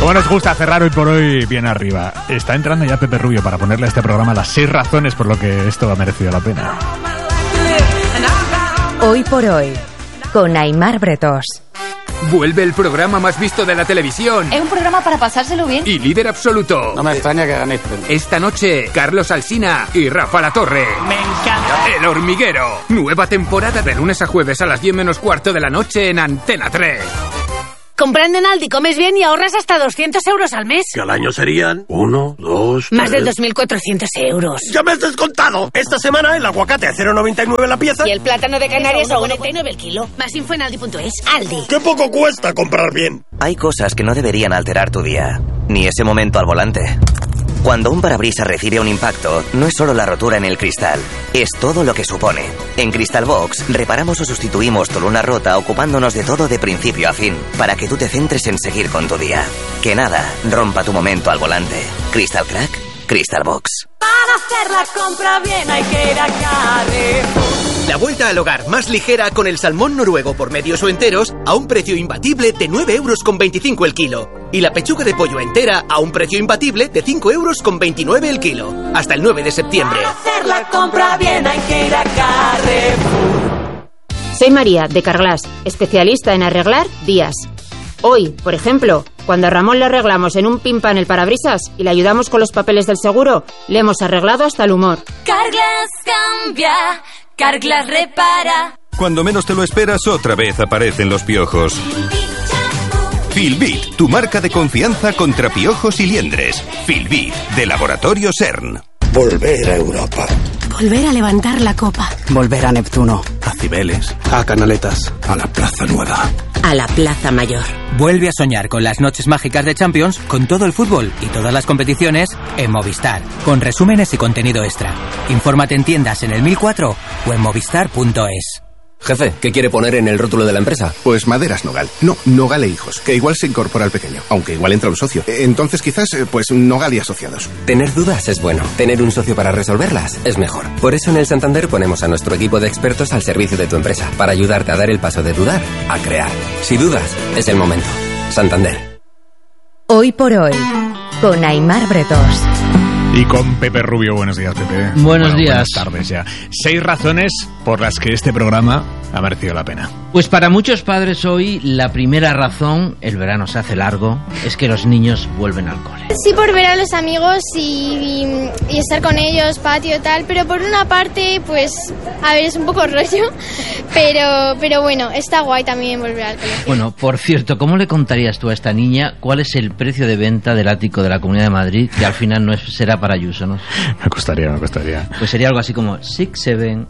Cómo nos gusta cerrar hoy por hoy bien arriba. Está entrando ya Pepe Rubio para ponerle a este programa las 6 razones por lo que esto ha merecido la pena. Hoy por hoy, con Aimar Bretós. Vuelve el programa más visto de la televisión. Es un programa para pasárselo bien. Y líder absoluto. No me extraña que ganéis. Esta noche, Carlos Alsina y Rafa Latorre. Me encanta. El Hormiguero. Nueva temporada de lunes a jueves a las 10 menos cuarto de la noche en Antena 3. Comprando en Aldi comes bien y ahorras hasta 200 euros al mes. Que al año serían 1, 2, Más de 3. 2.400 euros. ¡Ya me has descontado! Esta semana el aguacate a 0,99 la pieza. Y el plátano de Canarias a 1,99 el kilo. Más info en Aldi.es. Aldi. ¡Qué poco cuesta comprar bien! Hay cosas que no deberían alterar tu día, ni ese momento al volante. Cuando un parabrisas recibe un impacto, no es solo la rotura en el cristal, es todo lo que supone. En Crystal Box, reparamos o sustituimos tu luna rota ocupándonos de todo de principio a fin, para que tú te centres en seguir con tu día. Que nada rompa tu momento al volante. Crystal Crack, Crystal Box. Para hacer la compra bien hay que ir a Carrefour. La vuelta al hogar más ligera con el salmón noruego por medios o enteros a un precio imbatible de 9,25 € el kilo. Y la pechuga de pollo entera a un precio imbatible de 5,29 € el kilo. Hasta el 9 de septiembre. Para hacer la compra bien hay que ir a Carrefour. Soy María, de Carglass, especialista en arreglar vías. Hoy, por ejemplo, cuando a Ramón le arreglamos en un pim pam el parabrisas y le ayudamos con los papeles del seguro, le hemos arreglado hasta el humor. Carglass cambia, Carglass repara. Cuando menos te lo esperas, otra vez aparecen los piojos. Filbit, tu marca de confianza contra piojos y liendres. Filbit, de Laboratorio CERN. Volver a Europa. Volver a levantar la copa. Volver a Neptuno. A Cibeles. A Canaletas. A la Plaza Nueva. A la Plaza Mayor. Vuelve a soñar con las noches mágicas de Champions, con todo el fútbol y todas las competiciones en Movistar, con resúmenes y contenido extra. Infórmate en tiendas en el 1004 o en movistar.es. Jefe, ¿qué quiere poner en el rótulo de la empresa? Pues Maderas Nogal. No, Nogal e Hijos, que igual se incorpora al pequeño, aunque igual entra un socio. Entonces quizás, pues Nogal y Asociados. Tener dudas es bueno. Tener un socio para resolverlas es mejor. Por eso en el Santander ponemos a nuestro equipo de expertos al servicio de tu empresa, para ayudarte a dar el paso de dudar a crear. Si dudas, es el momento. Santander. Hoy por hoy, con Aimar Bretós. Y con Pepe Rubio. Buenos días, Pepe. Buenos días. Buenas tardes ya. 6 razones por las que este programa ha merecido la pena. Pues para muchos padres hoy, la primera razón, el verano se hace largo, es que los niños vuelven al cole. Sí, por ver a los amigos y estar con ellos, patio y tal, pero por una parte, pues, a ver, es un poco rollo, pero bueno, está guay también volver al colegio. Bueno, por cierto, ¿cómo le contarías tú a esta niña cuál es el precio de venta del ático de la Comunidad de Madrid, que al final no será para Ayuso, ¿no? Me costaría. Pues sería algo así como 6-7.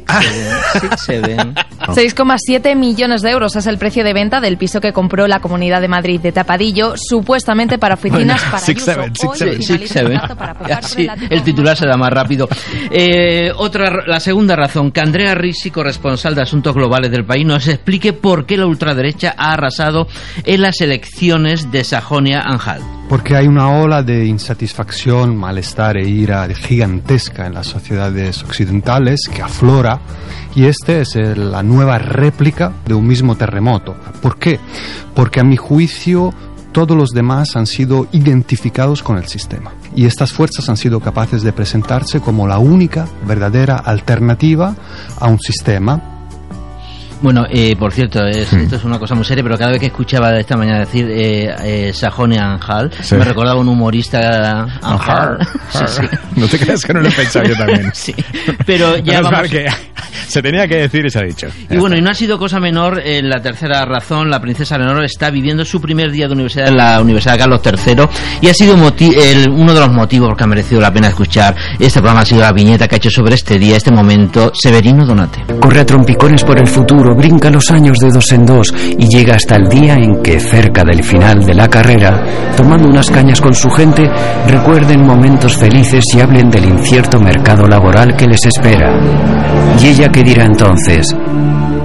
6,7 millones de euros es el precio de venta del piso que compró la Comunidad de Madrid de Tapadillo, supuestamente para oficinas para Ayuso. 6-7. Sí, el titular se da más rápido. La segunda razón, que Andrea Risi, corresponsal de Asuntos Globales del País, nos explique por qué la ultraderecha ha arrasado en las elecciones de Sajonia-Anhalt. Porque hay una ola de insatisfacción, malestar e ira gigantesca en las sociedades occidentales que aflora, y este es la nueva réplica de un mismo terremoto. ¿Por qué? Porque a mi juicio todos los demás han sido identificados con el sistema, y estas fuerzas han sido capaces de presentarse como la única verdadera alternativa a un sistema. Bueno, por cierto, esto es una cosa muy seria, pero cada vez que escuchaba de esta mañana decir Sajonia-Anhalt, me recordaba un humorista Anhalt. Sí. No te creas que no lo he pensado yo también. Sí, pero ya vamos... que se tenía que decir y se ha dicho. Y bueno, y no ha sido cosa menor, la tercera razón, la princesa Leonor está viviendo su primer día de universidad en la Universidad Carlos III, y ha sido uno de los motivos que ha merecido la pena escuchar este programa. Ha sido la viñeta que ha hecho sobre este día, este momento, Severino Donate. Corre a trompicones por el futuro, brinca los años de 2 en 2 y llega hasta el día en que, cerca del final de la carrera, tomando unas cañas con su gente, recuerden momentos felices y hablen del incierto mercado laboral que les espera. ¿Y ella qué dirá entonces?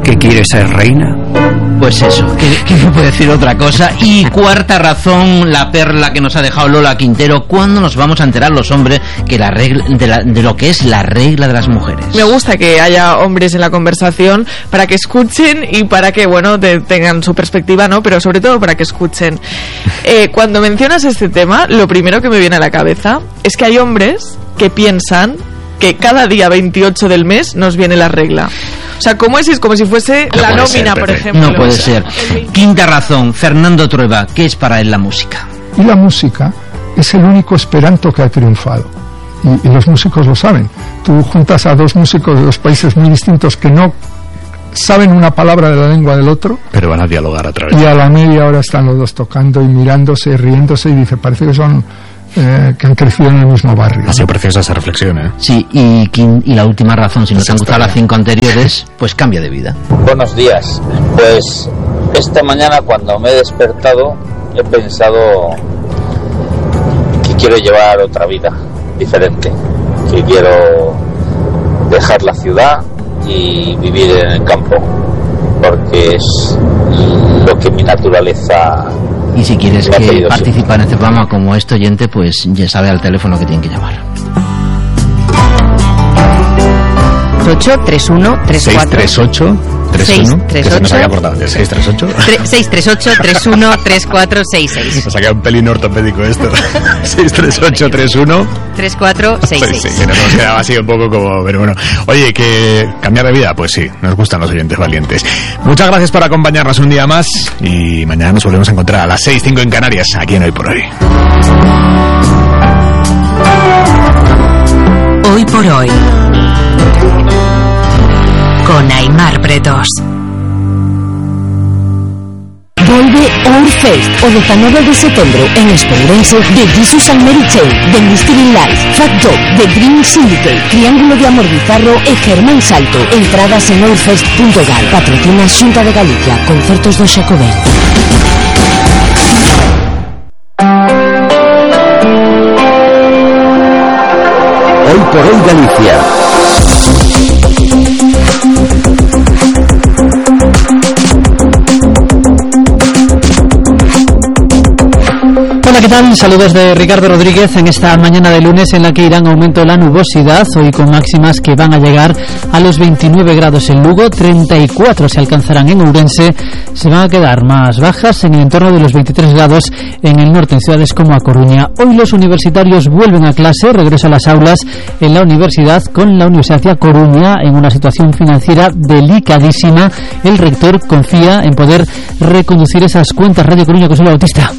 ¿Que quiere ser reina? Pues eso, que no puede decir otra cosa. Y cuarta razón, la perla que nos ha dejado Lola Quintero: ¿cuándo nos vamos a enterar los hombres que la regla de lo que es la regla de las mujeres? Me gusta que haya hombres en la conversación para que escuchen y para que, bueno, tengan su perspectiva, ¿no? Pero sobre todo para que escuchen. Cuando mencionas este tema, lo primero que me viene a la cabeza es que hay hombres que piensan que cada día 28 del mes nos viene la regla. O sea, ¿cómo es como si fuese la nómina, por ejemplo? No puede ser. Quinta razón, Fernando Trueba: ¿qué es para él la música? Y la música es el único esperanto que ha triunfado. Y los músicos lo saben. Tú juntas a dos músicos de dos países muy distintos que no saben una palabra de la lengua del otro, pero van a dialogar a través. Y a la media hora están los dos tocando y mirándose, riéndose, y dice, parece que son... que han crecido en el mismo barrio. Ha sido preciosa esa reflexión, ¿eh? Sí, y la última razón, si no te han gustado las 5 anteriores, pues cambia de vida. Buenos días. Pues esta mañana, cuando me he despertado, he pensado que quiero llevar otra vida diferente, que quiero dejar la ciudad y vivir en el campo, porque es lo que mi naturaleza... Y si quieres que participar en este programa como este oyente, pues ya sabe al teléfono que tienen que llamar. 638 31 que se nos había acordado de 638-31-3466. Nos ha quedado un pelín ortopédico esto. 638-31 3466. Sí, nos quedaba así un poco como, pero bueno. Oye, que cambiar de vida, pues sí, nos gustan los oyentes valientes. Muchas gracias por acompañarnos un día más y mañana nos volvemos a encontrar a las 6:05 en Canarias, aquí en Hoy por Hoy. Hoy por Hoy, con Aimar Bretos. Volve Ourfest o 19 de setembro en Espourense de Jesus and Mary Chain, de Mystery Life, Fat Dog, de Dream Syndicate, Triángulo de Amor Bizarro e Germán Salto. Entradas en ourfest.gal. Patrocina Xunta de Galicia. Concertos do Xacobén. Hoy por Hoy Galicia. Hola, ¿qué tal? Saludos de Ricardo Rodríguez en esta mañana de lunes en la que irá en aumento la nubosidad, hoy con máximas que van a llegar a los 29 grados en Lugo, 34 se alcanzarán en Ourense, se van a quedar más bajas en el entorno de los 23 grados en el norte, en ciudades como A Coruña. Hoy los universitarios vuelven a clase, regreso a las aulas en la universidad, con la Universidad de A Coruña en una situación financiera delicadísima. El rector confía en poder reconducir esas cuentas. Radio Coruña, Consuelo Bautista.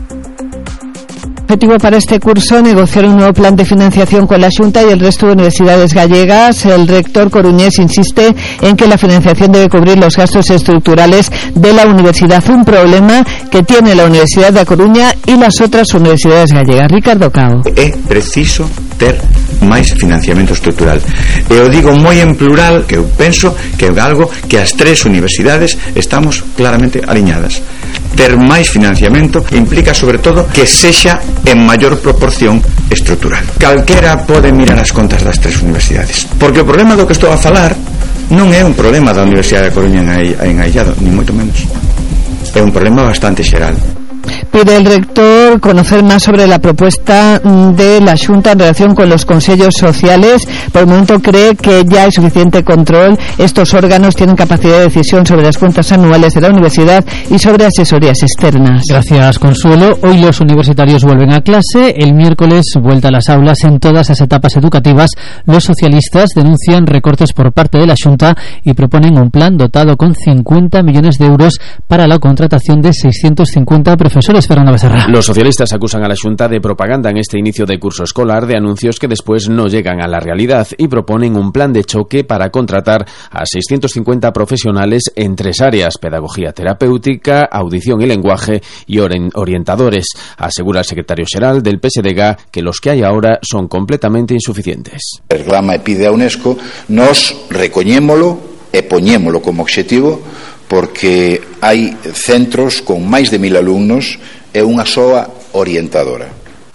Objetivo para este curso, negociar un nuevo plan de financiación con la Xunta y el resto de universidades gallegas. El rector coruñés insiste en que la financiación debe cubrir los gastos estructurales de la universidad, un problema que tiene la Universidad de A Coruña y las otras universidades gallegas. Ricardo Cao. É preciso ter máis financiamento estructural. E o digo moi en plural, que eu penso que é algo que as tres universidades estamos claramente aliñadas. Ter máis financiamento implica sobre todo que sexa en maior proporción estructural. Calquera pode mirar as contas das tres universidades, porque o problema do que estou a falar non é un problema da Universidade de Coruña en aillado, ni moito menos. É un problema bastante xeral. Pide el rector conocer más sobre la propuesta de la Xunta en relación con los consellos sociales. Por el momento cree que ya hay suficiente control. Estos órganos tienen capacidad de decisión sobre las cuentas anuales de la universidad y sobre asesorías externas. Gracias, Consuelo. Hoy los universitarios vuelven a clase. El miércoles vuelta a las aulas en todas las etapas educativas. Los socialistas denuncian recortes por parte de la Xunta y proponen un plan dotado con 50 millones de euros para la contratación de 650 profesores. Fernando Becerra. Los socialistas acusan a la Xunta de propaganda en este inicio de curso escolar, de anuncios que después no llegan a la realidad, y proponen un plan de choque para contratar a 650 profesionales en 3 áreas: pedagogía terapéutica, audición y lenguaje y orientadores. Asegura el secretario xeral del PSDG que los que hay ahora son completamente insuficientes. Reclama e pide a UNESCO, nos recoñémolo e poñémolo como obxectivo, porque hai centros con máis de 1000 alumnos e unha soa orientadora.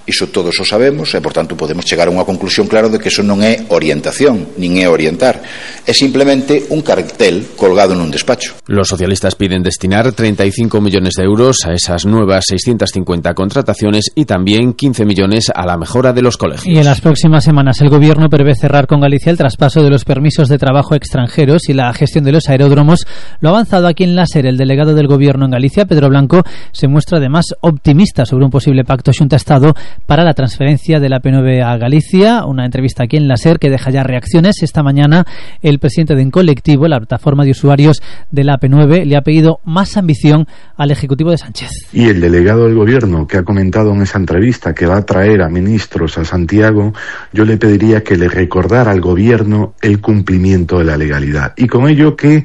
Iso todos o sabemos e, por tanto, podemos chegar a unha conclusión clara de que iso non é orientación, nin é orientar. É simplemente un cartel colgado nun despacho. Los socialistas piden destinar 35 millones de euros a esas nuevas 650 contrataciones y también 15 millones a la mejora de los colegios. Y en las próximas semanas el Gobierno prevé cerrar con Galicia el traspaso de los permisos de trabajo extranjeros y la gestión de los aeródromos. Lo ha avanzado aquí en la SER el delegado del Gobierno en Galicia, Pedro Blanco, se muestra además optimista sobre un posible pacto Xunta-Estado para la transferencia de la P9 a Galicia. Una entrevista aquí en la SER que deja ya reacciones. Esta mañana el presidente de Encolectivo, la plataforma de usuarios de la P9, le ha pedido más ambición al Ejecutivo de Sánchez. Y el delegado del Gobierno, que ha comentado en esa entrevista que va a traer a ministros a Santiago, yo le pediría que le recordara al Gobierno el cumplimiento de la legalidad. Y con ello, ¿qué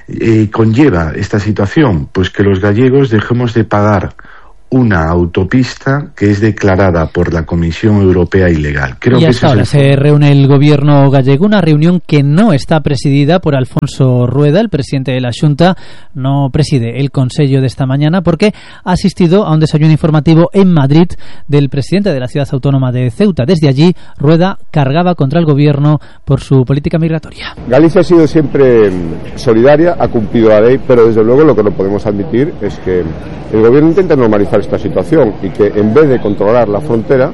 conlleva esta situación? Pues que los gallegos dejemos de pagar una autopista que es declarada por la Comisión Europea ilegal. Creo y que hasta ahora se reúne el Gobierno gallego, una reunión que no está presidida por Alfonso Rueda, el presidente de la Xunta. No preside el Consello de esta mañana porque ha asistido a un desayuno informativo en Madrid del presidente de la ciudad autónoma de Ceuta. Desde allí, Rueda cargaba contra el Gobierno por su política migratoria. Galicia ha sido siempre solidaria, ha cumplido la ley, pero desde luego lo que no podemos admitir es que el Gobierno intenta normalizar esta situación y que en vez de controlar la frontera,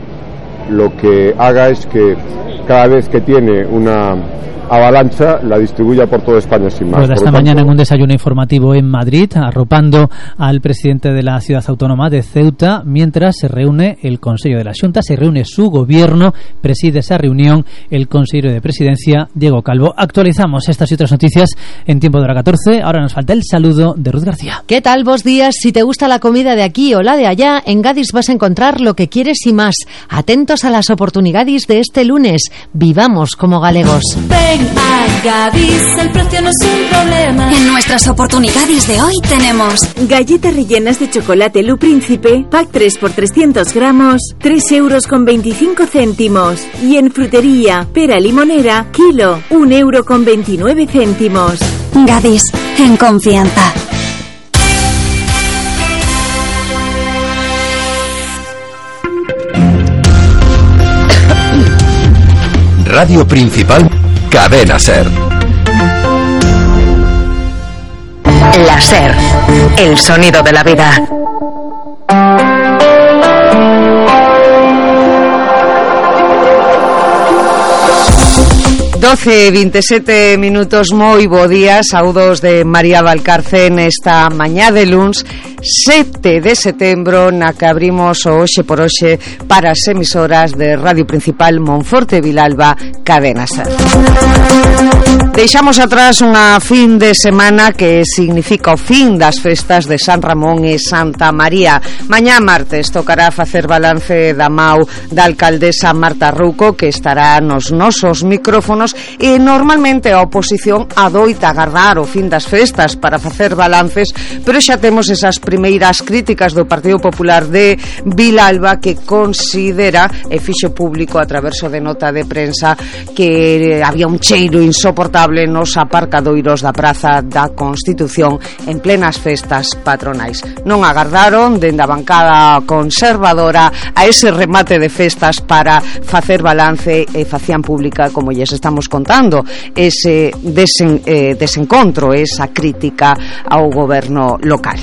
lo que haga es que cada vez que tiene una avalancha la distribuya por toda España sin más. Esta mañana en un desayuno informativo en Madrid, arropando al presidente de la ciudad autónoma de Ceuta, mientras se reúne el Consejo de la Xunta, se reúne su Gobierno, preside esa reunión el consejero de Presidencia, Diego Calvo. Actualizamos estas y otras noticias en tiempo de hora 14. Ahora nos falta el saludo de Ruth García. ¿Qué tal? Bos días. Si te gusta la comida de aquí o la de allá, en Gadis vas a encontrar lo que quieres y más. Atentos a las oportunidades de este lunes. Vivamos como galegos. Ven a Gadis, el precio no es un problema. En nuestras oportunidades de hoy tenemos galletas rellenas de chocolate Lu Príncipe, pack 3 por 300 gramos, 3,25 €. Y en frutería, pera limonera, kilo, 1,29 €. Gadis, en confianza. Radio Principal, Cadena SER. La SER, el sonido de la vida. 12:27 minutos, moi bo día. Saúdos de María Valcarce nesta mañá de luns 7 de setembro, na que abrimos o Hoxe por Hoxe para as emisoras de Radio Principal Monforte Vilalba, Cadena SER. Deixamos atrás unha fin de semana que significa o fin das festas de San Ramón e Santa María. Mañá martes tocará facer balance da mau da alcaldesa Marta Rouco, que estará nos nosos micrófonos, e normalmente a oposición adoita agardar o fin das festas para facer balances, pero xa temos esas primeiras críticas do Partido Popular de Vilalba, que considera, e fixo público a través de nota de prensa, que había un cheiro insoportable nos aparcadoiros da Praza da Constitución en plenas festas patronais. Non agardaron dende a bancada conservadora a ese remate de festas para facer balance e facían pública, como lles estamos contando, ese desencontro, esa crítica ao goberno local.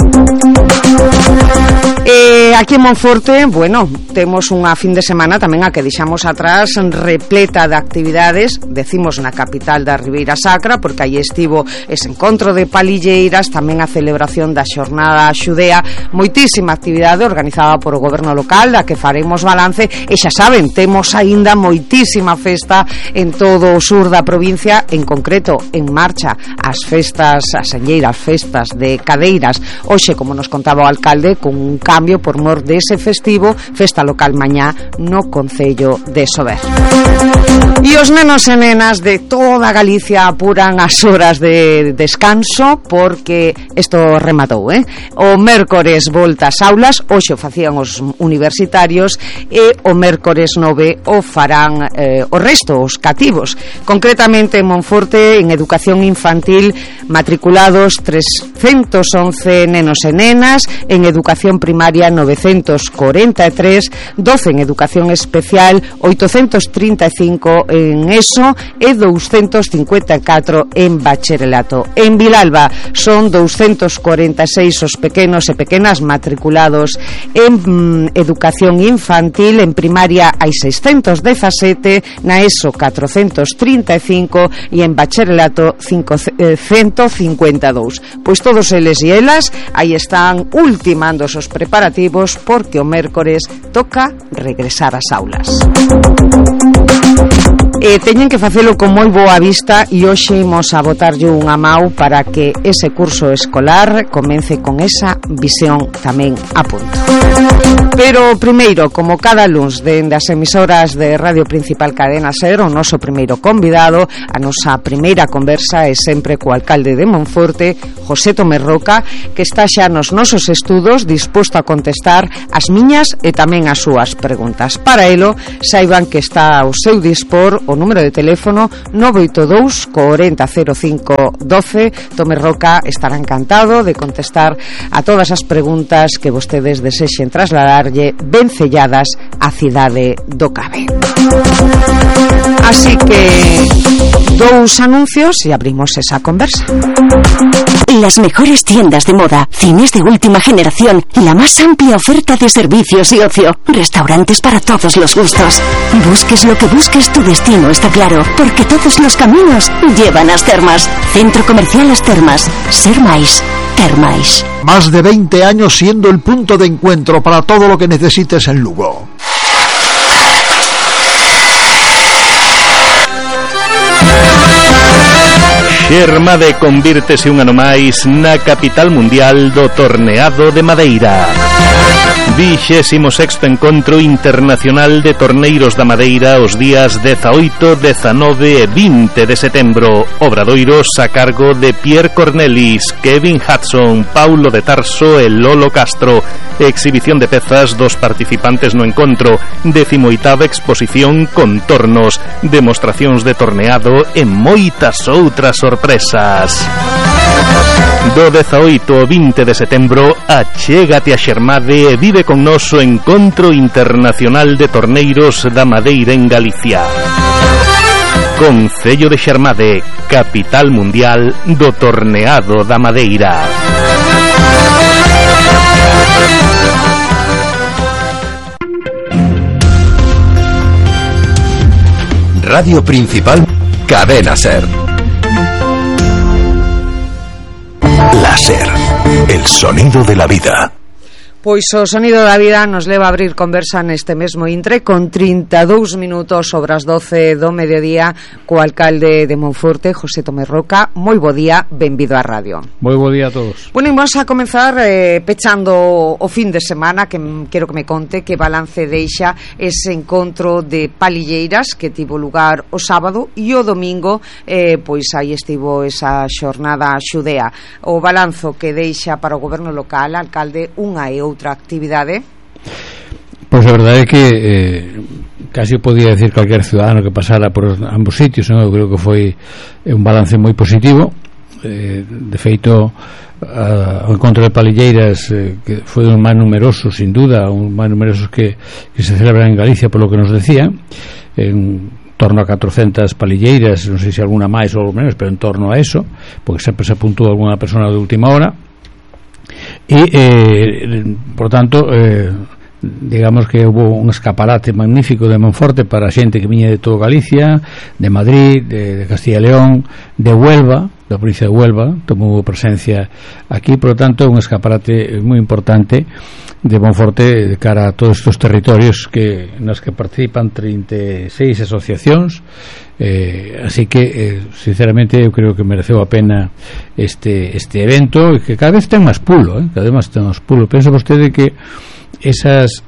Aquí en Monforte, bueno, temos unha fin de semana tamén a que deixamos atrás repleta de actividades, decimos na capital da Ribeira Sacra, porque aí estivo ese encontro de palilleiras, tamén a celebración da xornada xudea, moitísima actividade organizada por o goberno local, da que faremos balance, e xa saben, temos aínda moitísima festa en todo o sur da provincia, en concreto en marcha as festas, as enlleiras festas de cadeiras, hoxe, como nos contaba o alcalde, con un cambio por mor dese festivo, festa local mañá no concello de Sober. E os nenos e nenas de toda Galicia apuran as horas de descanso, porque isto rematou, o mércores volta ás aulas, hoxe o facían os universitarios, e o mércores 9 o farán o resto, os cativos. Concretamente en Monforte, en educación infantil, matriculados 311 nenos e nenas, en educación primaria 900 943, 12 en Educación Especial, 835 en ESO e 254 en Bacharelato. En Vilalba son 246 os pequenos e pequenas matriculados en Educación Infantil. En primaria hai 617, na ESO 435 e en Bacharelato 152. Pois todos eles e elas aí están ultimando os preparativos porque o mércores toca regresar ás aulas. Teñen que facelo con moi boa vista e hoxe imos a botarlle unha mau para que ese curso escolar comece con esa visión tamén a punto. Pero primeiro, como cada luns dende as emisoras de Radio Principal Cadena Ser, o noso primeiro convidado, a nosa primeira conversa é sempre co alcalde de Monforte, José Tomé Roca, que está xa nos nosos estudos disposto a contestar as miñas e tamén as súas preguntas. Para elo, saiban que está ao seu dispor o número de teléfono 982 40 05 12. Tomé Roca estará encantado de contestar a todas as preguntas que vostedes desexen trasladarlle ben selladas á cidade do Cabe. Así que dous anuncios y abrimos esa conversa. Las mejores tiendas de moda, cines de última generación, la más amplia oferta de servicios y ocio, restaurantes para todos los gustos. Busques lo que busques, tu destino está claro, porque todos los caminos llevan a As Termas. Centro Comercial As Termas. Ser máis. Termais. Más de 20 años siendo el punto de encuentro para todo lo que necesites en Lugo. Xermade convírtese un ano máis na capital mundial do torneado de Madeira. 26º Encontro Internacional de Torneiros da Madeira os días 18, 19 e 20 de setembro. Obradoiros a cargo de Pierre Cornelis, Kevin Hudson, Paulo de Tarso e Lolo Castro. Exhibición de pezas dos participantes no encontro. 18ª exposición con tornos, demostracións de torneado e moitas outras sorpresas. Do 18 ao 20 de setembro, achégate a Xermade e vive con noso Encontro Internacional de Torneiros da Madeira en Galicia. Concello de Xermade, capital mundial do torneado da Madeira. Radio Principal, Cadena Ser. Láser, el sonido de la vida. Pois o sonido da vida nos leva a abrir conversa neste mesmo intre con 32 minutos sobre as 12 do mediodía co alcalde de Monforte, José Tomé Roca. Moi bo día, benvido á radio. Moi bo día a todos. Bueno, vamos a comenzar pechando o fin de semana, que quero que me conte que balance deixa ese encontro de palilleiras que tivo lugar o sábado e o domingo, pois aí estivo esa xornada xudea. O balanzo que deixa para o goberno local, alcalde, unha e outra actividade. Pois a verdade é que casi podía decir cualquier ciudadano que pasara por ambos sitios, non? Eu creo que foi un balance moi positivo. De feito, o encontro de palilleiras que foi un máis numeroso, sin duda, un máis numeroso que se celebra en Galicia, por lo que nos decía, en torno a 400 palilleiras, non sei se alguna máis ou menos, pero en torno a eso, porque sempre se apuntou alguna persona de última hora. E por tanto digamos que hubo un escaparate magnífico de Monforte para a xente que viña de todo Galicia, de Madrid, de Castilla e León, de Huelva, da provincia de Huelva, tomou presencia aquí. Por lo tanto, un escaparate moi importante de Monforte de cara a todos estes territorios nas que participan 36 asociacións. Así que sinceramente eu creo que mereceu a pena este evento, e que cada vez ten máis pulo, cada vez máis ten máis pulo. Pensa vostede que esas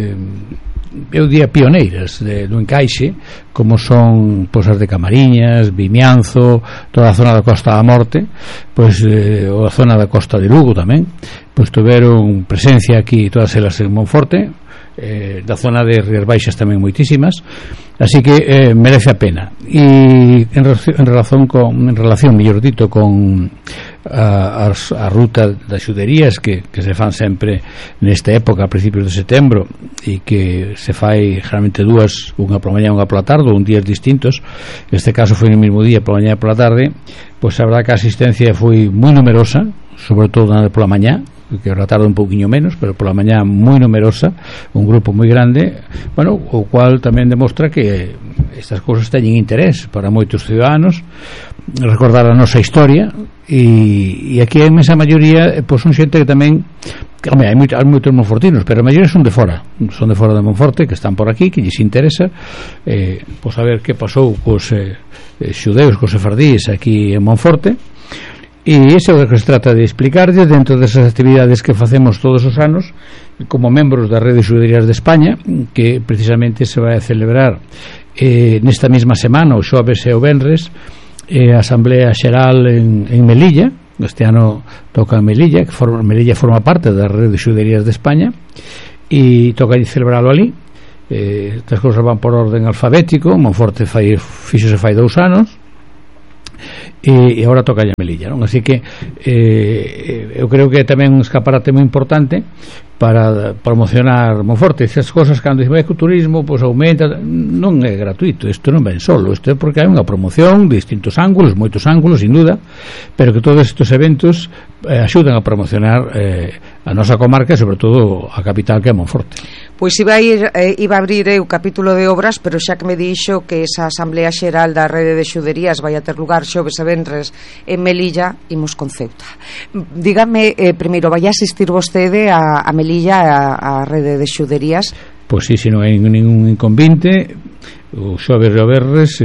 eu diría pioneiras do encaixe, como son Posas de Camariñas, Vimianzo, toda a zona da Costa da Morte, pois ou a zona da Costa de Lugo tamén, pois tiveron presencia aquí todas elas en Monforte, da zona de Rías Baixas tamén moitísimas. Así que merece a pena. E en relación mellor dito con a ruta das xuderías que se fan sempre nesta época a principios de setembro e que se fai generalmente dúas, unha pola mañá e unha pola tarde, ou en días distintos. Neste caso foi no mesmo día, pola mañá e pola tarde. Pois a verdad que a asistencia foi moi numerosa, sobre todo pola mañá, que ahora tarda un pouquiño menos, pero pola mañá moi numerosa, un grupo moi grande, bueno, o cual tamén demostra que estas cousas teñen interés para moitos ciudadanos, recordar a nosa historia, e aquí a inmensa maioría pois son xente que tamén, hai moitos monfortinos, pero a maioría son de fora de Monforte, que están por aquí, que lles interesa pois saber que pasou cos xudeus, cos sefardíes aquí en Monforte. E iso é o que se trata de explicarlle dentro desas actividades que facemos todos os anos como membros da Rede de Xuderías de España, que precisamente se vai a celebrar nesta mesma semana, o xoves e o venres, a Asamblea Xeral en Melilla. Este ano toca en Melilla, Melilla forma parte da Rede de Xuderías de España, e toca celebralo ali. Estas cousas van por orden alfabético. Monforte fixose fai 2 anos, e agora toca a Melilla, non? Así que eu creo que é tamén un escaparate moi importante para promocionar Monforte. Esas cosas, cando se vai co turismo, pois aumenta, non é gratuito, isto non ven solo, isto é porque hai unha promoción de distintos ángulos, moitos ángulos, sin duda, pero que todos estes eventos axudan a promocionar a nosa comarca e sobre todo a capital, que é Monforte. Pois iba a abrir o capítulo de obras, pero xa que me dixo que esa Asamblea Xeral da Rede de Xuderías vai a ter lugar xoves e venres en Melilla, imos con Ceuta. Dígame, primeiro, vai a asistir vostede a Melilla, a Rede de Xuderías? Pois sí, se non hai ningún inconvinte, o xoves e o venres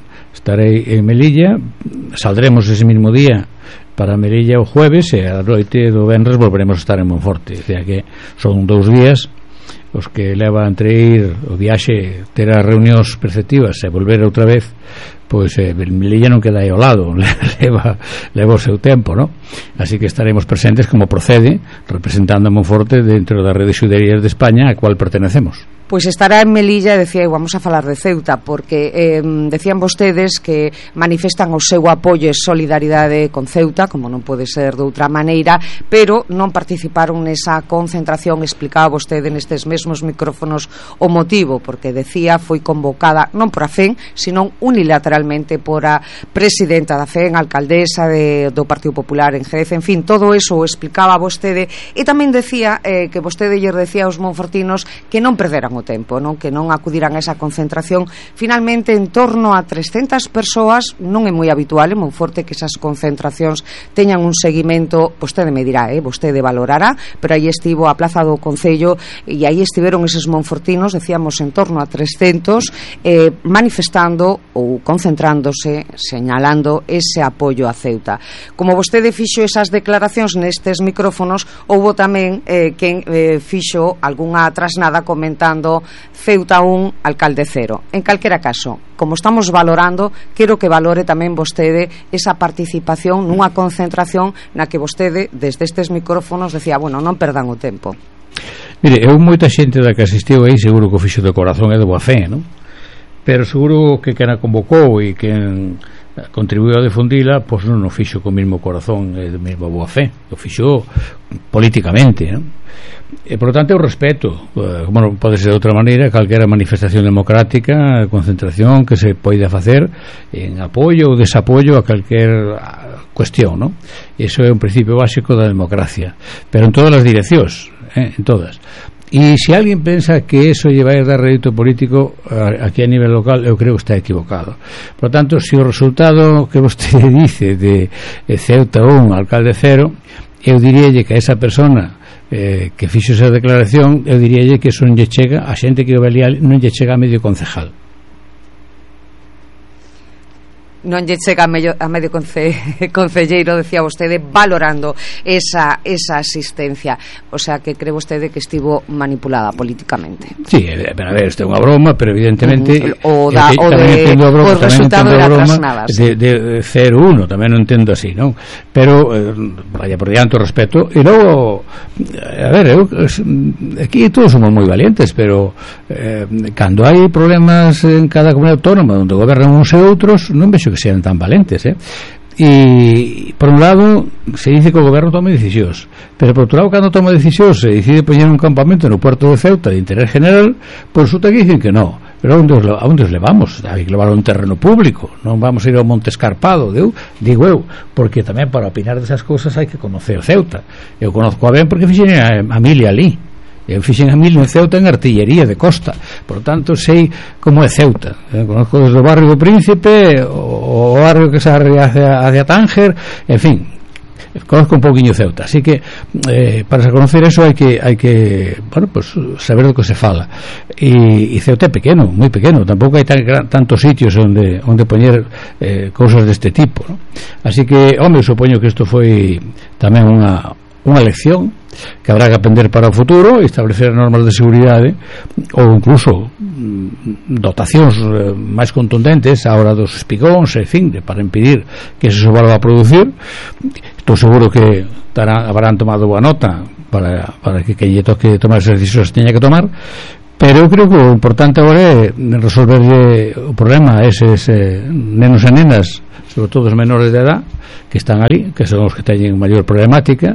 estarei en Melilla, saldremos ese mismo día para Melilla o jueves, e a noite do venres volveremos a estar en Monforte. O sea que son 2 días os que leva entre ir o viaxe, ter as reunións preceptivas e volver outra vez. Pois Melilla non queda aí ao lado, leva o seu tempo, ¿no? Así que estaremos presentes como procede, representando a Monforte dentro da Rede de Xuderías de España, a cual pertenecemos. Pois estará en Melilla, decía, e vamos a falar de Ceuta, porque decían vostedes que manifestan o seu apoio e solidaridade con Ceuta, como non pode ser de outra maneira, pero non participaron nesa concentración. Explicaba vostede nestes mesmos micrófonos o motivo, porque decía foi convocada non por a FEN, sino unilateralmente por a presidenta da FEN, alcaldesa do Partido Popular en Jerez. En fin, todo eso o explicaba vostede, e tamén decía que vostede lle decía aos monfortinos que non perderan o tempo, non? Que non acudiran a esa concentración. Finalmente, en torno a 300 persoas, non é moi habitual en Monforte que esas concentracións teñan un seguimento, vostede me dirá, vostede valorará, pero aí estivo a Plaza do Concello e aí estiveron eses monfortinos, decíamos, en torno a 300, manifestando ou concentrándose, señalando ese apoio a Ceuta. Como vostede fixo esas declaracións nestes micrófonos, houbo tamén quen fixo algunha trasnada comentando Ceuta 1, alcalde 0. En calquera caso, como estamos valorando, quero que valore tamén vostede esa participación nunha concentración na que vostede, desde estes micrófonos, decía, bueno, non perdan o tempo. Mire, moita xente da que asistiu aí seguro que o fixo de corazón e de boa fe, non? Pero seguro que quen a convocou e quen contribuiu a difundila, pois non o fixo co mesmo corazón e de mesma boa fe, o fixo políticamente, non? E por lo tanto eu respeto, como non pode ser de outra maneira, calquera manifestación democrática, concentración que se poida facer en apoio ou desapoio a calquer cuestión, non? Iso é un principio básico da democracia, pero en todas as direccións, en todas. E se alguén pensa que eso lle vai dar rédito político aquí a nivel local, eu creo que está equivocado. Por lo tanto, se o resultado que vostede dice de Ceuta 1, alcalde 0, eu diríalle que a esa persona que fixo esa declaración, eu diríalle que eso non lle chega a xente que o velía, non lle chega a medio concejal. Non lle chega a medio concelleiro, decía vostede, valorando esa asistencia. O sea, que cree vostede que estivo manipulada políticamente. Sí, a ver, isto é unha broma, pero evidentemente o resultado de trasnadas de 0-1, tamén non entendo así, non? Pero vaya por diante o respeto. E logo, a ver, aquí todos somos moi valientes, pero cando hai problemas en cada comunidade autónoma onde gobernan uns e outros, non vexo que sean tan valentes, E por un lado se dice que o goberno toma decisións, pero por outro lado, cando toma decisións se decide poñer un campamento no puerto de Ceuta de interés general, pois resulta que dicen que no. Pero a onde os levamos? Hai que levar a un terreno público, non vamos a ir ao Monte Escarpado, digo eu, porque tamén para opinar desas cousas hai que conocer Ceuta. Eu conozco a ben porque fixen a milia ali. Eu fixen a milia en Ceuta en artillería de costa, por tanto sei como é Ceuta. Conozco desde o barrio do Príncipe, o barrio que se hacia Tánger, en fin, conozco un pouquiño Ceuta, así que para conocer eso hai que bueno, pues, saber do que se fala. E Ceuta é pequeno, moi pequeno, tampouco hai tantos sitios onde poñer cousas deste tipo, ¿no? Así que, home, supoño que isto foi tamén unha lección que habrá que aprender para o futuro, establecer normas de seguridade ou incluso dotacións máis contundentes a hora dos espigóns, en fin, para impedir que se volva a producir. Estou seguro que habrán tomado boa nota para que quien lle toque tomar esas decisións teña que tomar, pero eu creo que o importante agora é resolver o problema a eses nenos e nenas, sobre todo os menores de edad que están ali, que son os que teñen maior problemática,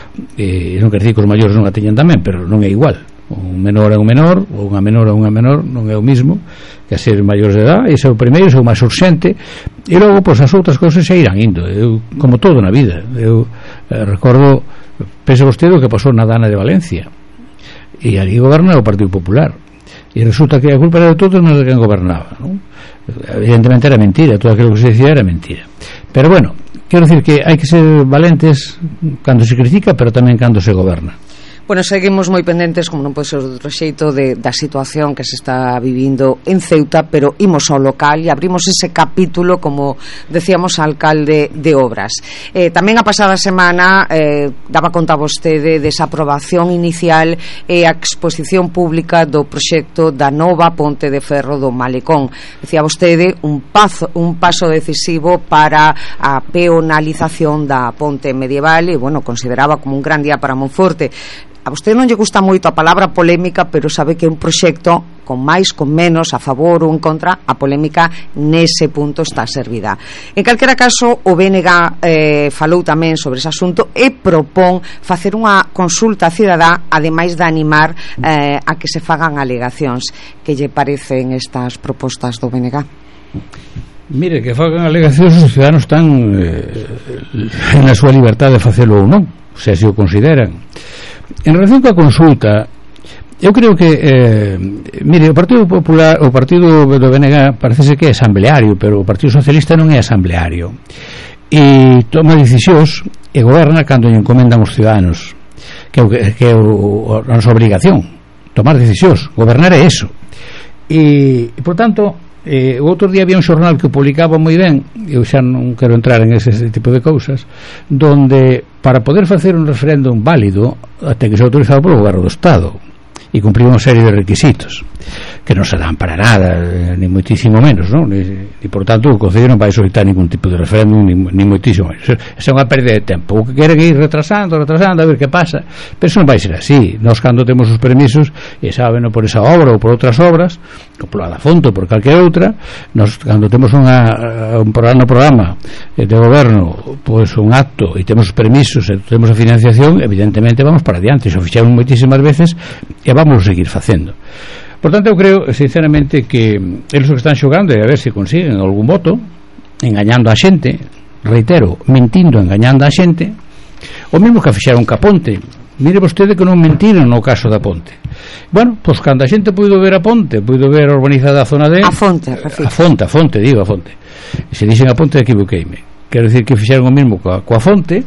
e non quer dizer que os maiores non a teñan tamén, pero non é igual. Un menor é un menor, ou unha menor é unha menor, non é o mismo que a ser maiores de edad. Ese é o primeiro, ese é o máis urxente, e logo, pois, as outras cousas se irán indo. Eu, como todo na vida, eu recordo, pense vostede o que pasou na Dana de Valencia, e ali goberna o Partido Popular, e resulta que a culpa era de todos menos de quen gobernaba, non? Evidentemente era mentira, todo aquilo que se decía era mentira, pero bueno, quero decir que hai que ser valentes cando se critica, pero tamén cando se goberna. Bueno, seguimos moi pendentes, como non pode ser de outro xeito, da situación que se está vivindo en Ceuta, pero imos ao local e abrimos ese capítulo, como decíamos, alcalde de Obras. Tamén a pasada semana daba conta vostede desa aprobación inicial e a exposición pública do proxecto da nova ponte de ferro do Malecón. Decía vostede un paso decisivo para a peonalización da ponte medieval e, bueno, consideraba como un gran día para Monforte. A vostede non lle gusta moito a palabra polémica, pero sabe que é un proxecto con máis, con menos, a favor ou en contra, a polémica nese punto está servida. En calquera caso, o BNG falou tamén sobre ese asunto e propón facer unha consulta cidadá, ademais de animar a que se fagan alegacións. Que lle parecen estas propostas do BNG? Mire, que fagan alegacións, os ciudadanos están na súa liberdade de facelo ou non, se así o consideran. En relación coa consulta, eu creo que mire, o Partido Popular, o partido do BNG parece que é asambleario, pero o Partido Socialista non é asambleario, e toma decisións e goberna cando lle encomendan os ciudadanos, que é a nosa obrigación, tomar decisións. Gobernar é eso. E por tanto, o outro día había un xornal que o publicaba moi ben, eu xa non quero entrar en ese tipo de cousas, donde para poder facer un referéndum válido ten que ser autorizado polo goberno do Estado e cumprir unha serie de requisitos que non se dan para nada, ni moitísimo menos, non? E por tanto o Concello non vai solicitar ningún tipo de referéndum, ni moitísimo menos. Esa é unha pérdida de tempo. O que quere que ir retrasando a ver que pasa, pero eso non vai ser así. Nós cando temos os permisos, e saben, por esa obra ou por outras obras, ou por la Fonte ou por calquera outra, nós cando temos un programa de goberno, pois un acto, e temos os permisos e temos a financiación, evidentemente vamos para adiante. Xo fixemos moitísimas veces e vamos a seguir facendo. Por tanto, eu creo sinceramente que eles o que están xogando é a ver se consiguen algún voto, engañando a xente, reitero, mentindo, engañando a xente, o mesmo que fixeron ca Ponte. Mire vostede que non mentiron no caso da Ponte. Bueno, pois cando a xente puido ver a Ponte, puido ver a urbanizada a zona de... A Fonte, refiro. A Fonte, digo a Fonte. Se dixen a Ponte, equivoqueime. Quero dicir que fixeron o mesmo coa Fonte,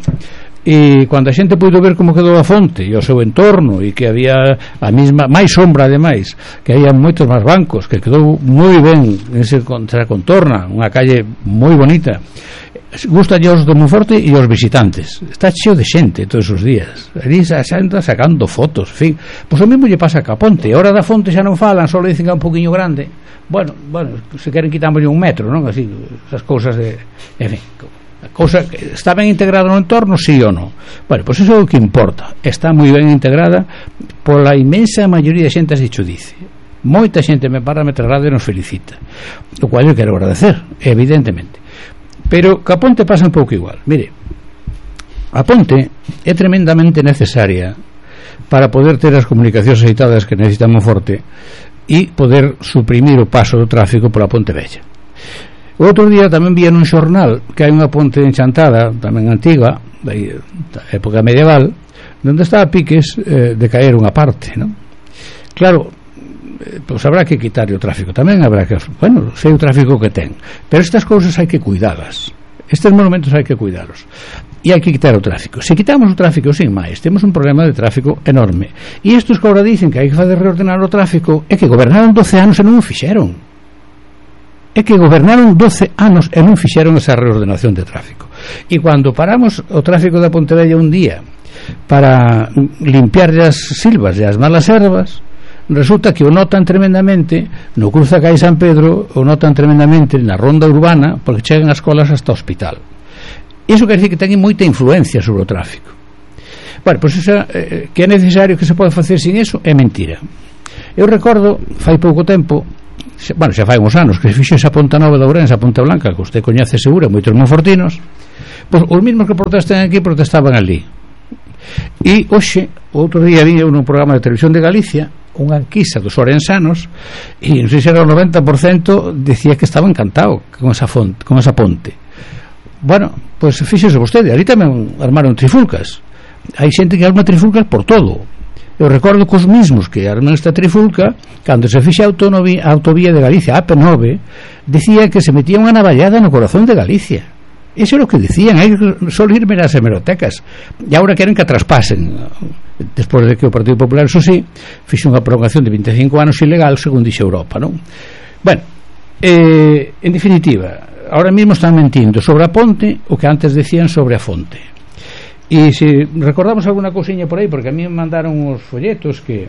e cando a xente puido ver como quedou a Fonte e o seu entorno, e que había a mesma, máis sombra ademais, que había moitos máis bancos, que quedou moi ben esa contorna, unha calle moi bonita, gusta aos do Monforte e aos visitantes. Está cheo de xente todos os días, ali xa anda sacando fotos, en fin. Pois o mesmo lle pasa ca Ponte. A hora da Fonte xa non falan, só le dicen que é un poquinho grande. Bueno, se queren quitarmoslle un metro, non? Así, esas cousas de... En fin, cousa que está ben integrada no entorno, sí ou non. Bueno, pois iso é o que importa. Está moi ben integrada pola inmensa maioría de xente, así xo dice. Moita xente me para, me traslada e nos felicita, o cual eu quero agradecer, evidentemente. Pero ca ponte pasa un pouco igual. Mire, a ponte é tremendamente necesaria para poder ter as comunicacións axeitadas que necesita Monforte e poder suprimir o paso do tráfico pola Ponte Vella. O outro día tamén vi nun xornal que hai unha ponte enchantada, tamén antiga, da época medieval, onde está a piques de caer unha parte, non? Claro, pois habrá que quitar o tráfico, tamén habrá que, bueno, sei o tráfico que ten, pero estas cousas hai que cuidalas, estes monumentos hai que cuidalos e hai que quitar o tráfico. Se quitamos o tráfico sin máis, temos un problema de tráfico enorme, e estes que agora dicen que hai que fazer reordenar o tráfico é que gobernaron 12 anos e non o fixeron. É que gobernaron 12 anos e non fixeron esa reordenación de tráfico. E cando paramos o tráfico da Pontevella un día para limpiar as silvas e as malas ervas, resulta que o notan tremendamente no cruza Cai San Pedro, o notan tremendamente na ronda urbana, porque chegan as colas hasta o hospital. Iso quer dizer que ten moita influencia sobre o tráfico. Bueno, pois que é necesario que se pode facer sin eso é mentira. Eu recordo, fai pouco tempo, bueno, xa fai uns anos que se fixo esa Ponta Nova de Ourense, a Ponta Blanca, que usted coñece seguro, moitos monfortinos, pois os mesmos que protestan aquí protestaban ali. E hoxe, outro día vi nun programa de televisión de Galicia unha enquisa dos orensanos e non sei se era o 90% decía que estaba encantado con esa ponte. Bueno, pois fíxese vostede, ali tamén armaron trifulcas, hai xente que arma trifulcas por todo. Eu recordo que os mismos que arman esta trifulca, cando se fixe a autovía de Galicia, a AP9, decía que se metía unha navallada no corazón de Galicia. Eso é o que decían, hai que só irme nas hemerotecas. E agora queren que a traspasen, despois de que o Partido Popular, eso sí, fixe unha prolongación de 25 anos ilegal, según dixe Europa, non? Bueno, en definitiva, ahora mesmo están mentindo sobre a ponte o que antes decían sobre a fonte. E se recordamos alguna cousiña por aí, porque a mí me mandaron uns folletos que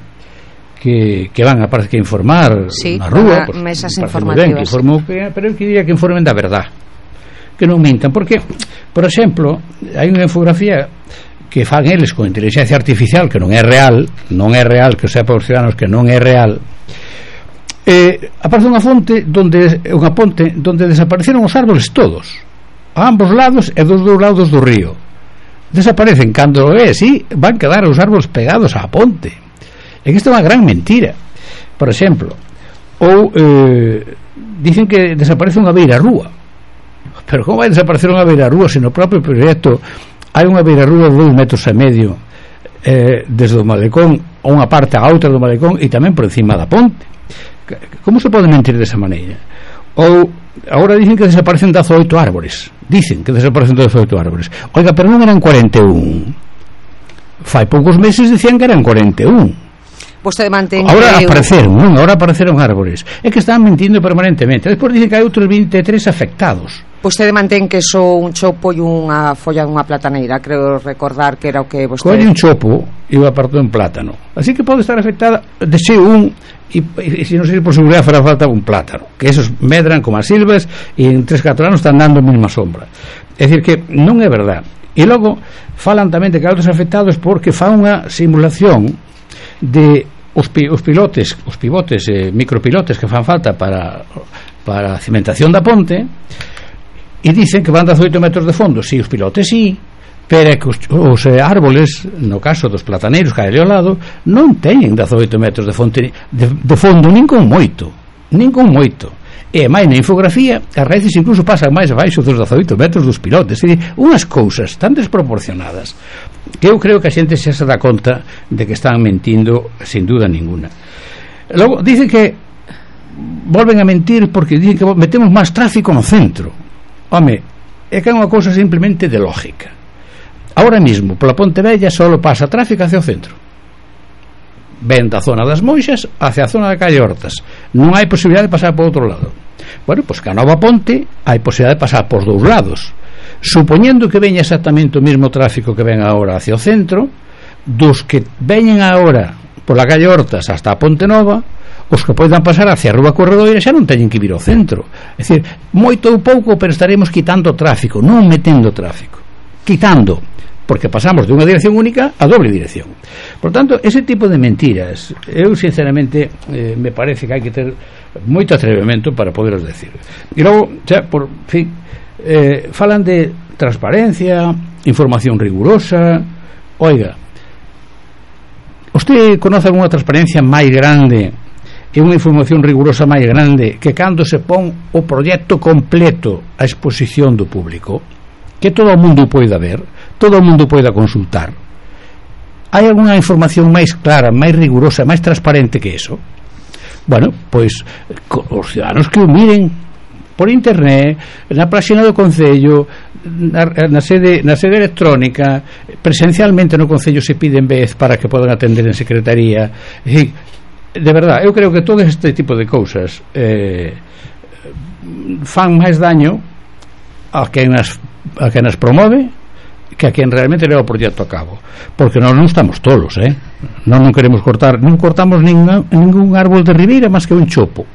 van a parece que informar na rúa, pues, mesas informativas, pero eu quería que informen da verdad, que non mintan, porque por exemplo, hai unha infografía que fan eles con inteligencia artificial que non é real, que sepa os ciudadanos que non é real. Aparece unha ponte donde desapareceron os árboles todos, a ambos lados e dos dous lados do río. Desaparecen, cando van quedar os árboles pegados á ponte. É que isto é unha gran mentira. Por exemplo, ou dicen que desaparece unha beirarrúa, pero como vai desaparecer unha beirarrúa se no propio proxecto hai unha beirarrúa de 2,5 metros desde o malecón a unha parte a outra do malecón e tamén por encima da ponte? Como se pode mentir desa maneira? Ou agora dicen que desaparecen 18 árboles. Oiga, pero non eran 41. Fai poucos meses dicían que eran 41. Vostede mantén ahora apareceron árboles. É que están mentindo permanentemente. Despois dicen que hai outros 23 afectados. Vostede mantén que só un chopo e unha folla dunha plataneira. Creo recordar que era o que vostede... Colle un chopo e o apartou en plátano. Así que pode estar afectada de ser un e se non sei por seguridade fará falta un plátano, que esos medran como as silvas e en 3-4 anos están dando a mesma sombra. É dicir que non é verdad. E logo falan tamén de que outros afectados porque fan unha simulación de os pivotes micropilotes que fan falta para a cimentación da ponte e dicen que van 18 metros de fondo. Si, os pilotes sí, pero é que os árboles, no caso dos plataneiros que hai ao lado, non teñen 18 metros de fondo nin con moito. E máis na infografía as raíces incluso pasan máis abaixo dos 18 metros dos pilotes. É dicir, unhas cousas tan desproporcionadas que eu creo que a xente xa se dá conta de que están mentindo sin duda ninguna. Logo dicen que volven a mentir porque dicen que metemos máis tráfico no centro. Home, é que é unha cousa simplemente de lógica. Ahora mesmo, pola Ponte Vella só pasa tráfico hacia o centro. Ven da zona das Moixas hacia a zona da calle Hortas. Non hai posibilidade de pasar por outro lado. Bueno, pois que a nova ponte hai posibilidade de pasar por dous lados. Supoñendo que veña exactamente o mesmo tráfico que ven agora hacia o centro, dos que veñen agora pola calle Hortas hasta a Ponte Nova, os que poidan pasar hacia a Rúa Corredoira xa non teñen que vir ao centro. É dicir, moito ou pouco, pero estaremos quitando tráfico, non metendo tráfico. Quitando, porque pasamos de unha dirección única a doble dirección. Por tanto, ese tipo de mentiras eu sinceramente me parece que hai que ter moito atrevemento para poderos decir. E logo, xa, por fin, falan de transparencia, información rigurosa. Oiga, usted conoce algunha transparencia máis grande e unha información rigurosa máis grande que cando se pon o proxecto completo a exposición do público, que todo o mundo poida ver, todo o mundo poida consultar? Hai algunha información máis clara, máis rigurosa, máis transparente que eso? Bueno, pois os ciudadanos que o miren por internet, na página do Concello, na sede electrónica, presencialmente no Concello se piden vez para que podan atender en secretaría. É dicir, de verdad, eu creo que todo este tipo de cousas fan máis daño a quen as promove que a quen realmente leva o proxecto a cabo, porque nós non estamos tolos, non queremos cortar, non cortamos ningún árbol de ribeira máis que un chopo,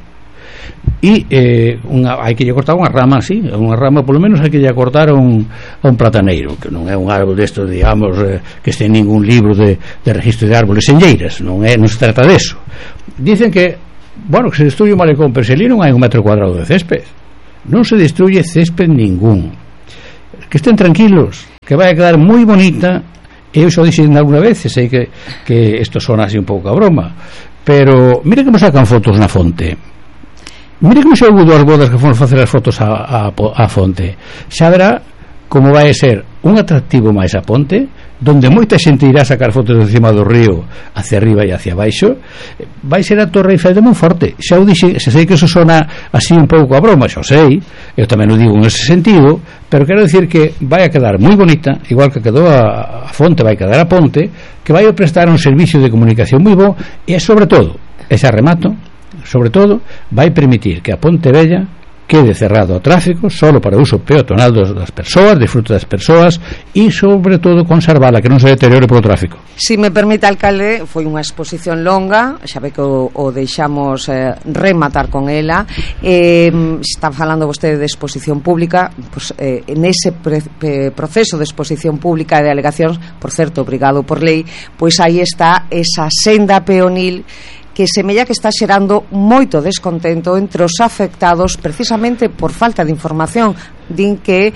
e hai que lle cortar unha rama, así, unha rama polo menos hai que lle cortar a un plataneiro, que non é un árbol destos, digamos, que este en ningún libro de registro de árboles senlleiras, non se trata deso. Dicen que, bueno, que se destruye o malecón, pero se ali non hai un metro cuadrado de césped, non se destruye césped ningún, que estén tranquilos, que vai a quedar moi bonita. Eu xa dixen alguna vez, sei que isto sona así un pouco a broma, pero mire que nos sacan fotos na fonte. Mire que xa houve dúas bodas que foron facer as fotos a fonte. Xa verá como vai ser un atractivo máis a ponte, donde moita xente irá a sacar fotos de encima do río hacia arriba e hacia baixo. Vai ser a Torre Eiffel de Monforte. Xa o dixe, xa sei que eso sona así un pouco a broma, xa o sei, eu tamén o digo en ese sentido, pero quero dicir que vai a quedar moi bonita, igual que quedou a fonte, vai quedar a ponte, que vai a prestar un servicio de comunicación moi bo, e sobre todo, ese remato, sobre todo, vai permitir que a Ponte Vella quede cerrado ao tráfico solo para uso peatonal das persoas, disfrute das persoas, e sobre todo conservala, que non se deteriore polo tráfico. Si me permite, alcalde, foi unha exposición longa, xa ve que o deixamos rematar con ela. Está falando vostede de exposición pública, pues, nese proceso de exposición pública de alegacións, por certo, obrigado por lei, pois aí está esa senda peonil que semella que está xerando moito descontento entre os afectados precisamente por falta de información. Din que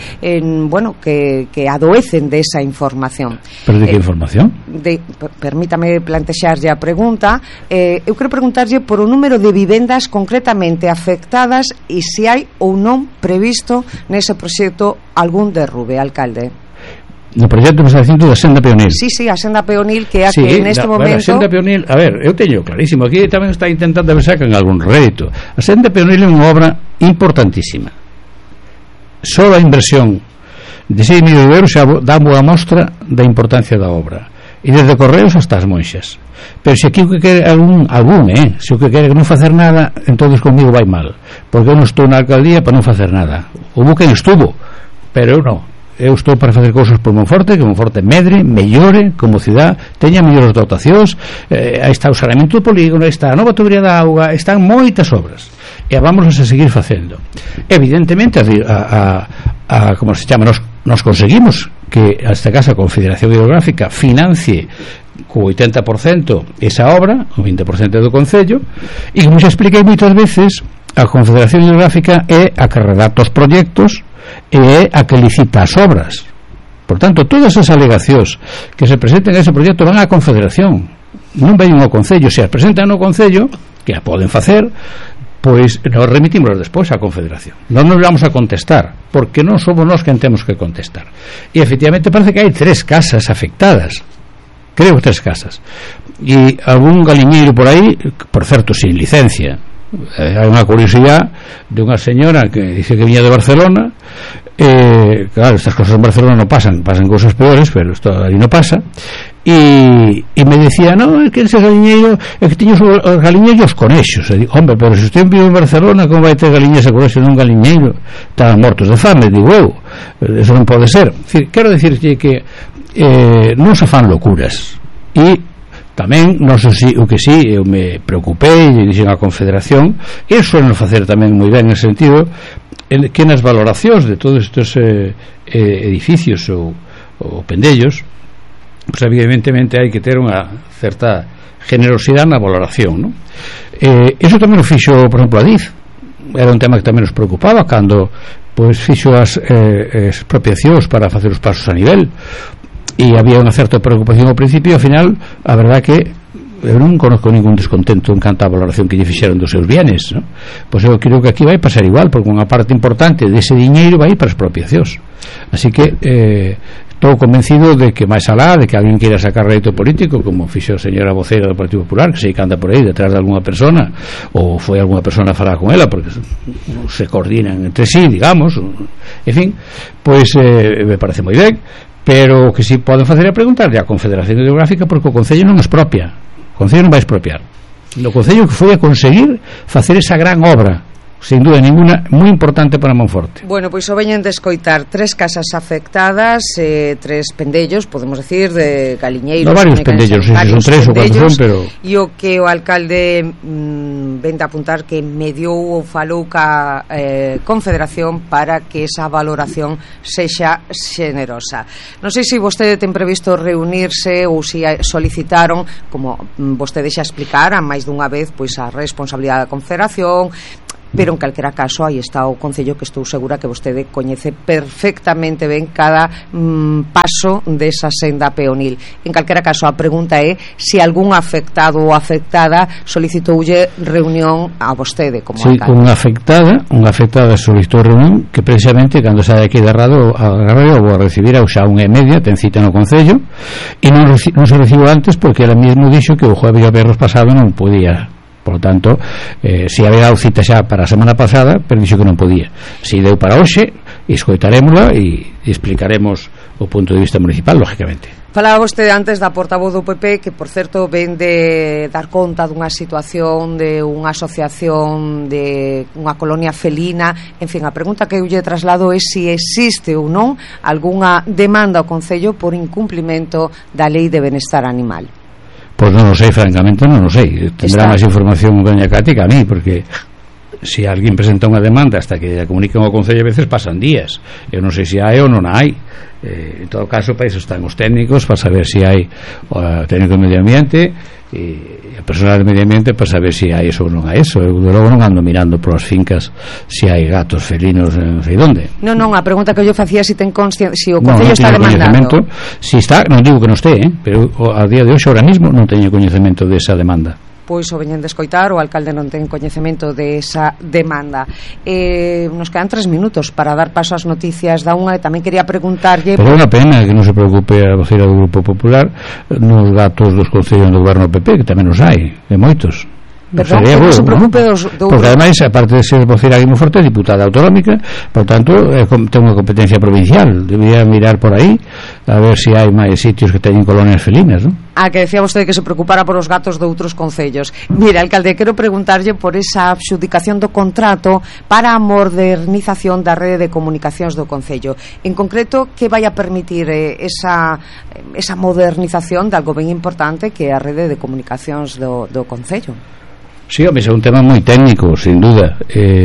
que adoecen de esa información. Pero de que información? Permítame plantexarlle a pregunta. Eu quero preguntarlle por o número de vivendas concretamente afectadas e se hai ou non previsto nese proxecto algún derrube, alcalde. No proxecto que está dicindo da senda peonil. Sí, a senda peonil, que é a que neste momento... A senda peonil, a ver, eu teño clarísimo, aquí tamén está intentando ver sacan algún rédito. A senda peonil é unha obra importantísima. Só a inversión de 6 millóns de euros xa dá boa mostra da importancia da obra. E desde Correos hasta as Monxas. Pero se aquí o que quere se o que quere non facer nada, entonces comigo vai mal, porque eu non estou na alcaldía para non facer nada. Houve quen estuvo, pero eu non. Eu estou para facer cousas por Monforte, que Monforte medre, mellore como cidade, teña mellores dotacións, aí está o saneamento do polígono, aí está a nova tubería da auga, están moitas obras e vamos a seguir facendo. Evidentemente como se chama, nos conseguimos que esta casa Confederación Hidrográfica financie co 80% esa obra, o 20% do Concello, e como xa expliquei moitas veces, a Confederación Hidrográfica é a que redacta os proxectos e é a que licita as obras. Por tanto, todas as alegacións que se presenten a ese proxecto van á Confederación, non veñen ao Concello. Se as presentan no Concello, que a poden facer, pois nos remitimos despois á Confederación. Non nos vamos a contestar, porque non somos nós quen temos que contestar. E efectivamente parece que hai 3 casas afectadas, creo que 3 casas, e algún galiñeiro por aí, por certo, sin licencia. Hai unha curiosidade de unha señora que dice que viña de Barcelona, claro, estas cosas en Barcelona non pasan cosas peores, pero isto aí non pasa, e me decía, no, é que ese galiñeiro é que tiño os galiñeiros e os conexos. E digo, hombre, pero se usted vive en Barcelona, como vai ter galiñas e conexos nun galiñeiro? Estaban mortos de fame, digo eu, eso non pode ser. Quero dicirlle que non se fan locuras, e tamén, non sei o que sí, eu me preocupei e dixen a Confederación, e suelen facer tamén moi ben en ese sentido, que nas valoracións de todos estes edificios ou pendellos, pues evidentemente hai que ter unha certa generosidade na valoración, non? Eso tamén o fixo, por exemplo, a DIF. Era un tema que tamén nos preocupaba cando pois fixo as expropiacións para facer os pasos a nivel, e había unha certa preocupación ao principio. Ao final, a verdade que eu non conozco ningún descontento en canto a valoración que lle fixeron dos seus bienes, ¿no? Pois eu creo que aquí vai pasar igual, porque unha parte importante dese diñeiro vai para expropiacións. Así que estou convencido de que máis alá de que alguén queira sacar rédito político, como fixo a señora vocera do Partido Popular, que sei que anda por aí detrás de alguna persona, ou foi alguna persona a falar con ela, porque se coordinan entre sí, digamos, en fin, pois me parece moi ben. Pero o que si poden facer é preguntarle á Confederación Hidrográfica, porque o Concello non expropia, o Concello non vai expropiar, o Concello que foi a conseguir facer esa gran obra, sin duda ninguna, moi importante para Monforte. Bueno, pois o veñen de escoitar 3 casas afectadas, 3 pendellos, podemos decir, de galiñeiros. No, varios pendellos, non sei se son 3 ou 4 son, pero... E o que o alcalde ven de apuntar que mediou ou falou ca Confederación para que esa valoración sexa xenerosa. Non sei se vostede ten previsto reunirse ou se solicitaron, como vostede xa explicara máis dunha vez, pois a responsabilidade da Confederación, pero en calquera caso aí está o Concello, que estou segura que vostede coñece perfectamente ben cada paso desa senda peonil. En calquera caso, a pregunta é se algún afectado ou afectada solicitoulle reunión a vostede como alcalde. Unha afectada solicitou reunión, que precisamente cando sae aquí de radio vou a recibir ao xa 1:30, ten cita no Concello, e non se recibo antes porque ela mesmo dixo que o jueves e o viernes pasado non podía. Por lo tanto, se había dado cita xa para a semana pasada, pero dixo que non podía. Se deu para hoxe, escoitarémola e explicaremos o punto de vista municipal, lógicamente. Falaba vostede antes da portavoz do PP, que por certo ven de dar conta dunha situación de unha asociación de unha colonia felina. En fin, a pregunta que eu lle traslado é se existe ou non algunha demanda ao Concello por incumplimento da Lei de Benestar Animal. Pois non o sei, francamente non o sei. Tendrá máis información doña Cati que a mí, porque se alguén presenta unha demanda hasta que a comuniquen ao Concello, a veces pasan días. Eu non sei se hai ou non hai. En todo caso, para iso están os técnicos, para saber se hai o técnico de medio ambiente e a personal de medio ambiente para saber se hai eso ou non hai eso. Eu logo non ando mirando por as fincas se hai gatos felinos non sei onde. Non, a pregunta que eu facía se ten consciencia, se o Concello está demandando. Si está, non digo que non este, pero a día de hoxe, ahora mismo, non teño coñecemento desa demanda. Pois o veñen de escoitar, o alcalde non ten coñecemento de esa demanda. Nos quedan 3 minutos para dar paso ás noticias da unha, e tamén quería preguntarlle... Pero é unha pena que non se preocupe a vocera do Grupo Popular nos gatos dos concellos do goberno PP, que tamén os hai, de moitos. Perdón, que non se preocupe dos porque ademais, aparte de ser vocera aquí Monforte, diputada autonómica, por tanto ten unha competencia provincial, debería mirar por aí a ver se hai máis sitios que teñen colonias felinas, non? Que decía vostede que se preocupara por os gatos de outros concellos. Mira, alcalde, quero preguntarlle por esa adxudicación do contrato para a modernización da rede de comunicacións do concello. En concreto, que vai a permitir esa modernización de algo ben importante que é a rede de comunicacións do concello? Sí, home, é un tema moi técnico, sin duda.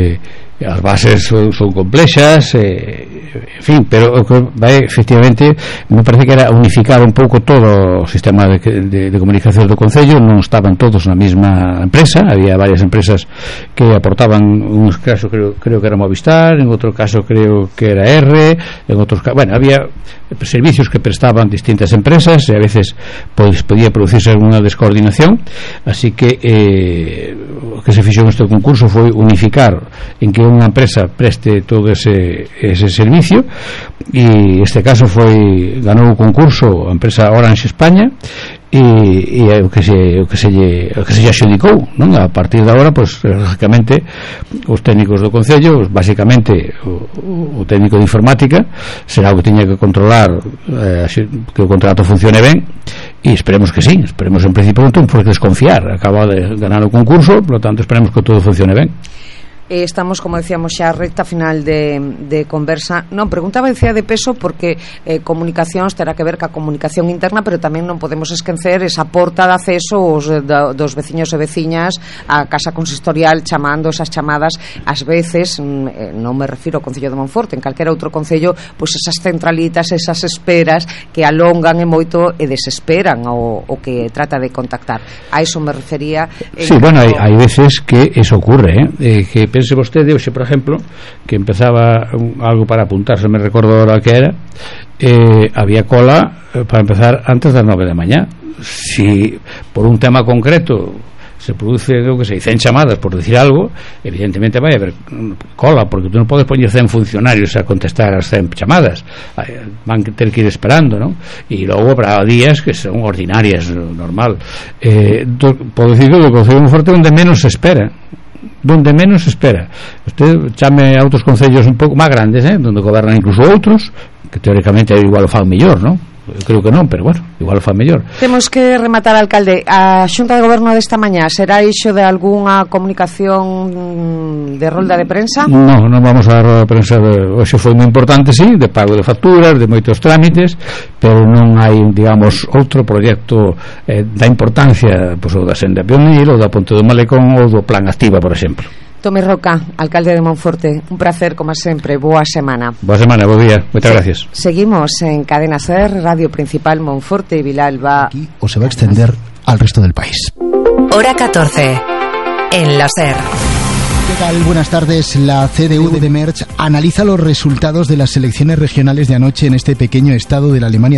As bases son complexas, en fin, pero vai, efectivamente, me parece que era unificar un pouco todo o sistema de comunicación do Concello. Non estaban todos na mesma empresa, había varias empresas que aportaban, un caso creo que era Movistar, en outro caso creo que era R, en outros casos, bueno, había servicios que prestaban distintas empresas e a veces pois podía producirse alguna descoordinación, así que o que se fixou neste concurso foi unificar en que unha empresa preste todo ese servicio, e este caso ganou o concurso a empresa Orange España, e o que se lle adxudicou, non? A partir de agora, pois, lógicamente, os técnicos do Concello, basicamente o técnico de informática será o que tiña que controlar que o contrato funcione ben, e esperemos que sí, esperemos en principio non por desconfiar, acaba de ganar o concurso, por lo tanto esperemos que todo funcione ben. Estamos, como decíamos, xa a recta final de conversa. Non, preguntaba, decía de peso porque comunicacións terá que ver ca comunicación interna, pero tamén non podemos esquecer esa porta de acceso dos veciños e veciñas a casa consistorial, chamando esas chamadas, ás veces, non me refiro ao Concello de Monforte, en calquera outro concello, pois esas centralitas, esas esperas que alongan e moito e desesperan o que trata de contactar. A iso me refería. Sí, bueno, hai veces que eso ocurre, que pense vostede, hoxe, por exemplo, que empezaba algo para apuntarse, me recordo ahora que era, había cola para empezar antes das 9 da mañá. Si por un tema concreto se produce, que se 100 chamadas, por decir algo, evidentemente vai haber cola, porque tú non podes poñer 100 funcionarios a contestar as 100 chamadas, van a ter que ir esperando, ¿no? E logo habrá días que son ordinarias, normal. Podo decir que o Concello de Monforte onde menos se espera, usted chame a outros concellos un pouco máis grandes, donde gobernan incluso outros que teóricamente igual o fan mellor, ¿no? Eu creo que non, pero bueno, igual o fan mellor. Temos que rematar, alcalde. A Xunta de Goberno desta mañá será iso de algunha comunicación de rolda de prensa? Non vamos a dar rolda de prensa. Hoxe foi moi importante, sí, de pago de facturas, de moitos trámites, pero non hai, digamos, outro proxecto da importancia, pois, o da Senda Pionil, ou da Ponte do Malecón, ou do Plan Activa, por exemplo. Tomé Roca, alcalde de Monforte, un placer como sempre, boa semana. Boa semana, bo día, moitas gracias. Seguimos en Cadena SER, Radio Principal Monforte y Vilalba. Aquí o se va a extender al resto del país. Hora 14, en la SER. ¿Qué tal? Buenas tardes. La CDU de Merch analiza los resultados de las elecciones regionales de anoche en este pequeño estado de la Alemania